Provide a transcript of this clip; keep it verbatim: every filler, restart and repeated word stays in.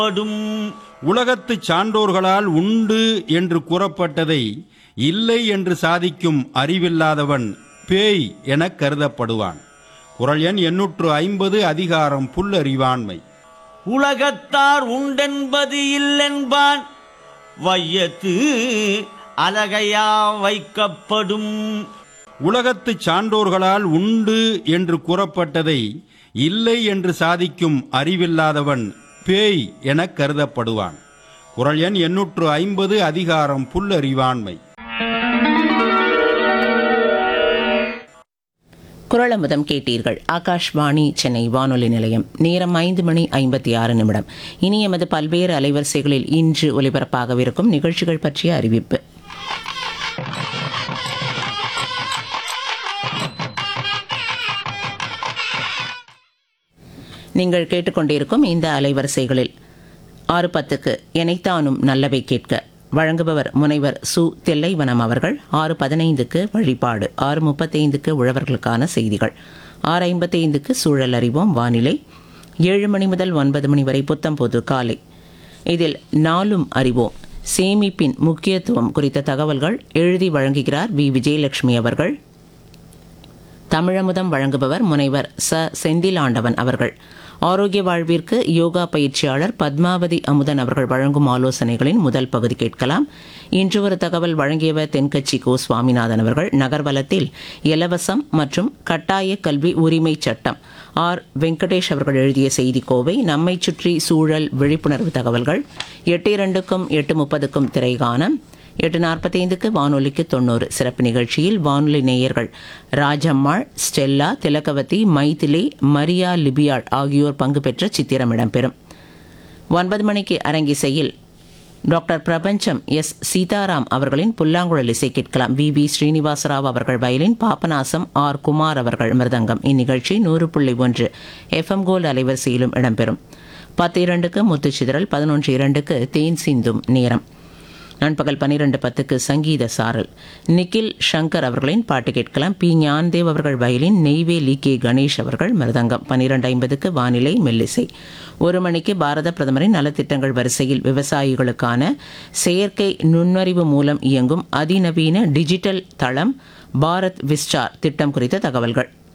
உலகத்து சான்றோர்களால் உண்டு என்று கூறப்பட்டதை இல்லை என்று சாதிக்கும் அறிவில்லாதவன் பேய் என கருதப்படுவான். குறள் எண் எண்ணூற்று ஐம்பது, அதிகாரம் புல்லறிவாண்மை. உலகத்தார் உண்டென்பது இல்லென்பான், வையத்து அலகையா வைக்கப்படும். உலகத்து சான்றோர்களால் உண்டு என்று கூறப்பட்டதை இல்லை என்று சாதிக்கும் அறிவில்லாதவன் பேய் என கருதப்படுவான். குறள் எண் எண்ணூற்று ஐம்பது, அதிகாரம் புல்லறிவாண்மை. குறளமுதம் கேட்டீர்கள். ஆகாஷ்வாணி சென்னை வானொலி நிலையம். நேரம் ஐந்து மணி ஐம்பத்தி ஆறு நிமிடம். இனி எமது பல்வேறு அலைவரிசைகளில் இன்று ஒலிபரப்பாகவிருக்கும் நிகழ்ச்சிகள் பற்றிய அறிவிப்பு. நீங்கள் கேட்டுக்கொண்டிருக்கும் இந்த அலைவரிசைகளில் ஆறு பத்துக்கு எனைத்தானும் நல்லவை கேட்க வழங்குபவர் முனைவர் சு தில்லைவனம் அவர்கள். ஆறு பதினைந்துக்கு வழிபாடு, ஆறு முப்பத்தைந்துக்கு உழவர்களுக்கான செய்திகள், ஆறு ஐம்பத்தைந்துக்கு சூழல் அறிவோம் வானிலை, ஏழு மணி முதல் ஒன்பது மணி வரை புத்தம் பொது காலை. இதில் நாளும் அறிவோம் சேமிப்பின் முக்கியத்துவம் குறித்த தகவல்கள் எழுதி வழங்குகிறார் வி விஜயலட்சுமி அவர்கள். தமிழமுதம் வழங்குபவர் முனைவர் ச செந்திலாண்டவன் அவர்கள். ஆரோக்கிய வாழ்விற்கு யோகா பயிற்சியாளர் பத்மாவதி அமுதன் அவர்கள் வழங்கும் ஆலோசனைகளின் முதல் பகுதி கேட்கலாம். இன்று ஒரு தகவல் வழங்கியவர் தென்கட்சி கோ சுவாமிநாதன் அவர்கள். நகர்வலத்தில் இலவசம் மற்றும் கட்டாய கல்வி உரிமை சட்டம் ஆர் வெங்கடேஷ் அவர்கள் எழுதிய செய்தி கோவை. நம்மை சுற்றி சூழல் விழிப்புணர்வு தகவல்கள். எட்டு இரண்டுக்கும் எட்டு முப்பதுக்கும் திரைகானம். எட்டு நாற்பத்தைந்துக்கு வானொலிக்கு தொண்ணூறு சிறப்பு நிகழ்ச்சியில் வானொலி நேயர்கள் ராஜம்மாள், ஸ்டெல்லா, திலகவதி, மைதிலி, மரியா லிபியாள் ஆகியோர் பங்கு பெற்ற சித்திரம் இடம்பெறும். ஒன்பது மணிக்கு அரங்கிசையில் டாக்டர் பிரபஞ்சம் எஸ் சீதாராம் அவர்களின் புல்லாங்குழல் இசை கேட்கலாம். வி வி ஸ்ரீனிவாசராவ் அவர்கள் வயலின், பாபநாசம் ஆர் குமார் அவர்கள் மிருதங்கம். இந்நிகழ்ச்சி நூறு புள்ளி ஒன்று எஃப்எம் கோல்டு அலைவரிசையிலும் இடம்பெறும். பத்து இரண்டுக்கு முத்துச்சிதறல், பதினொன்று இரண்டுக்கு தேன் சிந்தும் நேரம். நண்பகல் பன்னிரண்டு பத்துக்கு சங்கீத சாரல், நிக்கில் சங்கர் அவர்களின் பாட்டு கேட்கலாம். பி ஞான்தேவ் அவர்கள் வயலின், நெய்வேலி கே கணேஷ் அவர்கள் மிருதங்கம். பன்னிரண்டு ஐம்பதுக்கு வானிலை மெல்லிசை. ஒரு மணிக்கு பாரத பிரதமரின் நலத்திட்டங்கள் வரிசையில் விவசாயிகளுக்கான செயற்கை நுண்ணறிவு மூலம் இயங்கும் அதிநவீன டிஜிட்டல் தளம் பாரத் விஸ்டார் திட்டம் குறித்த தகவல்கள்.